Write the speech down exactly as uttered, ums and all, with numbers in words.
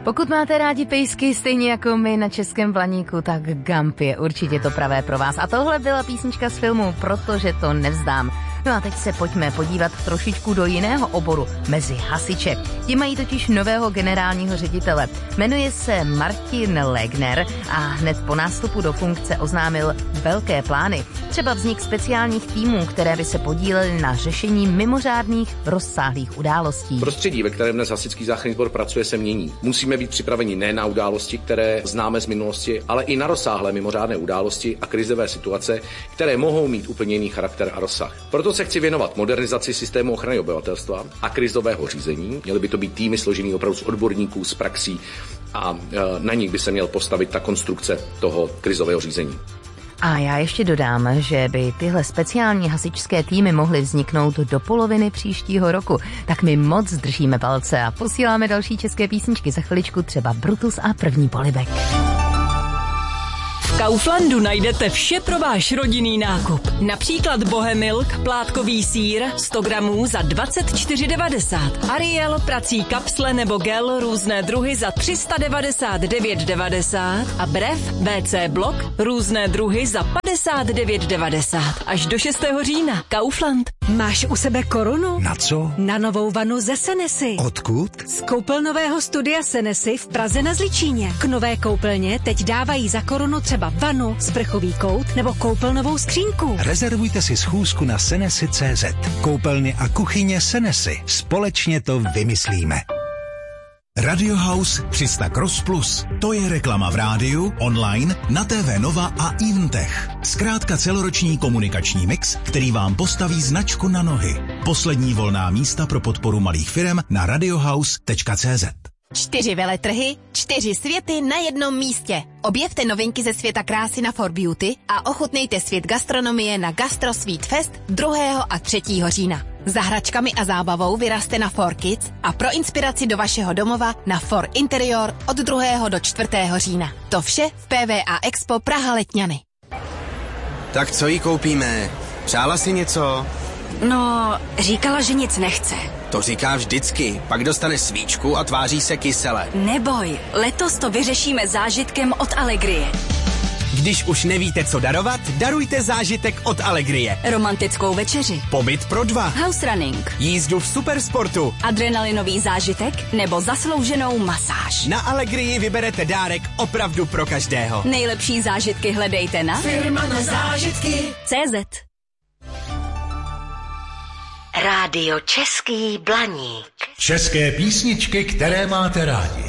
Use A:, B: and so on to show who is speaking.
A: Pokud máte rádi pejsky stejně jako my na Českém Blaníku, tak Gump je určitě to pravé pro vás. A tohle byla písnička z filmu Protože to nevzdám. No a teď se pojďme podívat trošičku do jiného oboru, mezi hasiče. Ti mají totiž nového generálního ředitele. Jmenuje se Martin Legner a hned po nástupu do funkce oznámil velké plány. Třeba vznik speciálních týmů, které by se podílely na řešení mimořádných rozsáhlých událostí.
B: Prostředí, ve kterém dnes hasičský záchranný sbor pracuje, se mění. Musíme být připraveni ne na události, které známe z minulosti, ale i na rozsáhlé mimořádné události a krizové situace, které mohou mít úplně jiný charakter a rozsah. Proto se chci věnovat modernizaci systému ochrany obyvatelstva a krizového řízení. Měly by to být týmy složený opravdu z odborníků, z praxí a na nich by se měl postavit ta konstrukce toho krizového řízení.
A: A já ještě dodám, že by tyhle speciální hasičské týmy mohly vzniknout do poloviny příštího roku. Tak my moc držíme palce a posíláme další české písničky. Za chviličku třeba Brutus a První polibek.
C: V Kauflandu najdete vše pro váš rodinný nákup. Například Bohemilk, plátkový sýr, sto gramů za dvacet čtyři devadesát. Ariel, prací kapsle nebo gel, různé druhy za tři sta devadesát devět devadesát. A Brev, W C blok, různé druhy za padesát devět devadesát. Až do šestého října. Kaufland.
D: Máš u sebe korunu?
E: Na co?
D: Na novou vanu ze Senesy.
E: Odkud?
D: Z koupelnového studia Senesy v Praze na Zličíně. K nové koupelně teď dávají za korunu třeba vanu, sprchový kout nebo koupelnovou skřínku.
E: Rezervujte si schůzku na senesy tečka cé zet. Koupelny a kuchyně Senesy. Společně to vymyslíme.
F: Radio House tři sta Cross Plus. To je reklama v rádiu, online, na T V Nova a Intech. Zkrátka celoroční komunikační mix, který vám postaví značku na nohy. Poslední volná místa pro podporu malých firem na radiohouse tečka cé zet.
G: Čtyři veletrhy, čtyři světy na jednom místě. Objevte novinky ze světa krásy na For Beauty a ochutnejte svět gastronomie na Gastro Sweet Fest druhého a třetího října. Za hračkami a zábavou vyrazte na For Kids a pro inspiraci do vašeho domova na For Interior od druhého do čtvrtého října. To vše v P V A Expo Praha Letňany.
H: Tak co jí koupíme? Přála si něco?
D: No, říkala, že nic nechce.
H: To říká vždycky, pak dostane svíčku a tváří se kysele.
D: Neboj, letos to vyřešíme zážitkem od Allegrie.
H: Když už nevíte, co darovat, darujte zážitek od Allegrie.
D: Romantickou večeři,
H: Pobyt pro dva,
D: house running,
H: jízdu v supersportu,
D: adrenalinový zážitek nebo zaslouženou masáž.
H: Na Allegrii vyberete dárek opravdu pro každého.
D: Nejlepší zážitky hledejte na
C: Firma na zážitky.
D: C Z.
I: Rádio Český Blaník.
E: České písničky, které máte rádi.